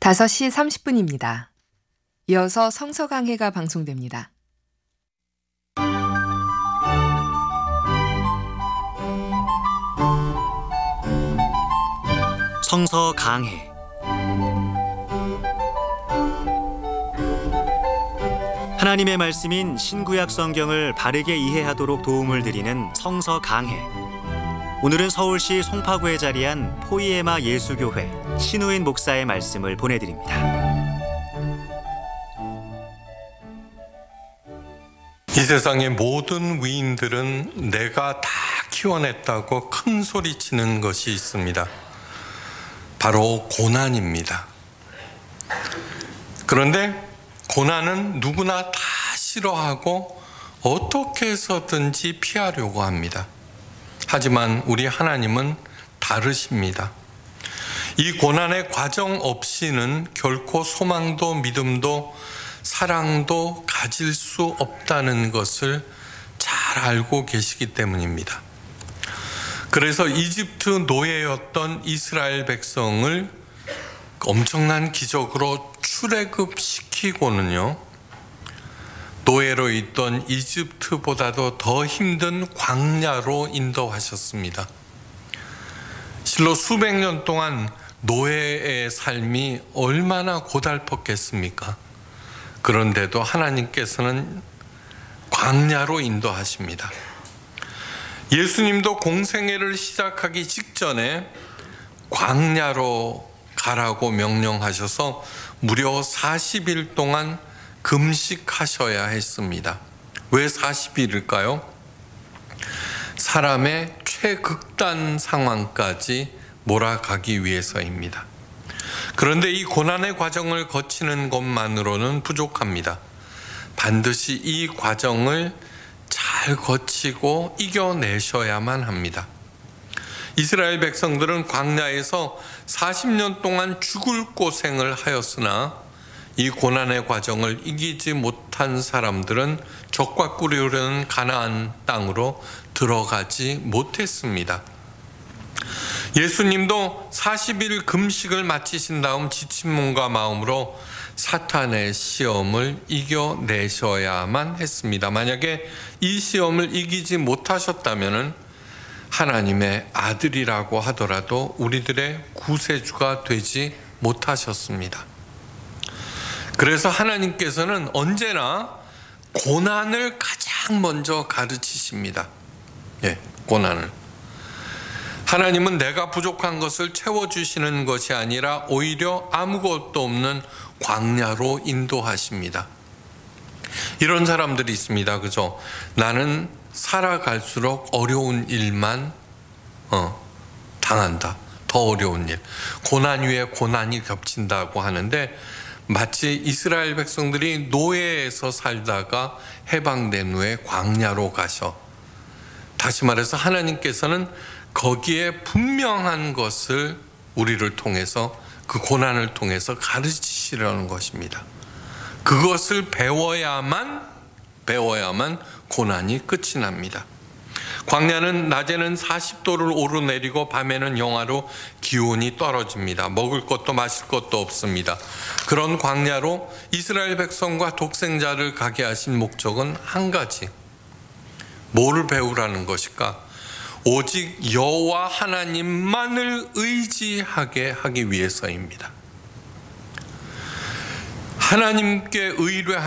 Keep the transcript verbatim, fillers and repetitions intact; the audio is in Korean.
다섯 시 삼십 분입니다. 이어서 성서 강해가 방송됩니다. 성서 강해. 하나님의 말씀인 신구약 성경을 바르게 이해하도록 도움을 드리는 성서 강해. 오늘은 서울시 송파구에 자리한 포이에마 예수교회 신우인 목사의 말씀을 보내드립니다. 이 세상의 모든 위인들은 내가 다 키워냈다고 큰 소리치는 것이 있습니다. 바로 고난입니다. 그런데 고난은 누구나 다 싫어하고 어떻게 해서든지 피하려고 합니다. 하지만 우리 하나님은 다르십니다. 이 고난의 과정 없이는 결코 소망도 믿음도 사랑도 가질 수 없다는 것을 잘 알고 계시기 때문입니다. 그래서 이집트 노예였던 이스라엘 백성을 엄청난 기적으로 출애굽시키고는요, 노예로 있던 이집트보다도 더 힘든 광야로 인도하셨습니다. 실로 수백 년 동안 노예의 삶이 얼마나 고달팠겠습니까? 그런데도 하나님께서는 광야로 인도하십니다. 예수님도 공생애를 시작하기 직전에 광야로 가라고 명령하셔서 무려 사십 일 동안 금식하셔야 했습니다. 왜 사십 일일까요? 사람의 최극단 상황까지 몰아가기 위해서입니다. 그런데 이 고난의 과정을 거치는 것만으로는 부족합니다. 반드시 이 과정을 잘 거치고 이겨내셔야만 합니다. 이스라엘 백성들은 광야에서 사십 년 동안 죽을 고생을 하였으나 이 고난의 과정을 이기지 못한 사람들은 적과 꿀이 흐르는 가나안 땅으로 들어가지 못했습니다. 예수님도 사십 일 금식을 마치신 다음 지친 몸과 마음으로 사탄의 시험을 이겨내셔야만 했습니다. 만약에 이 시험을 이기지 못하셨다면 하나님의 아들이라고 하더라도 우리들의 구세주가 되지 못하셨습니다. 그래서 하나님께서는 언제나 고난을 가장 먼저 가르치십니다. 예, 고난을. 하나님은 내가 부족한 것을 채워주시는 것이 아니라 오히려 아무것도 없는 광야로 인도하십니다. 이런 사람들이 있습니다. 그죠? 나는 살아갈수록 어려운 일만 어, 당한다. 더 어려운 일. 고난 위에 고난이 겹친다고 하는데 마치 이스라엘 백성들이 노예에서 살다가 해방된 후에 광야로 가셔. 다시 말해서 하나님께서는 거기에 분명한 것을 우리를 통해서 그 고난을 통해서 가르치시려는 것입니다. 그것을 배워야만 배워야만 고난이 끝이 납니다. 광야는 낮에는 사십 도를 오르내리고 밤에는 영하로 기온이 떨어집니다. 먹을 것도 마실 것도 없습니다. 그런 광야로 이스라엘 백성과 독생자를 가게 하신 목적은 한 가지. 뭐를 배우라는 것일까? 오직 여호와 하나님만을 의지하게 하기 위해서입니다. 하나님께 의뢰